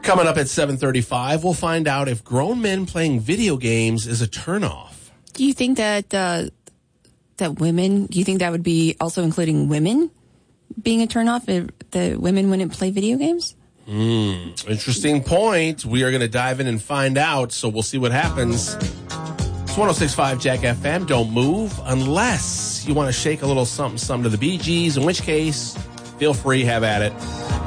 Coming up at 7:35, we'll find out if grown men playing video games is a turnoff. Do you think that that women? Do you think that would be also including women being a turnoff if the women wouldn't play video games? Interesting point. We are going to dive in and find out. So we'll see what happens. It's 106.5 Jack FM. Don't move unless you want to shake a little something to the Bee Gees, in which case, feel free, have at it.